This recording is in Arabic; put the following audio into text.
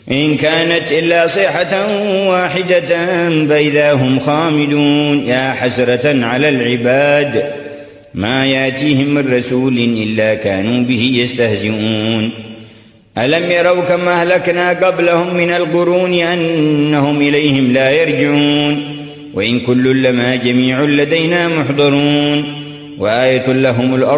إن كانت إلا صيحة واحدة فإذا هم خامدون. يا حسرة على العباد ما يأتيهم من رسول إلا كانوا به يستهزئون. ألم يروا كما أهلكنا قبلهم من القرون أنهم إليهم لا يرجعون. وإن كل لما جميع لدينا محضرون. وآية لهم الأرض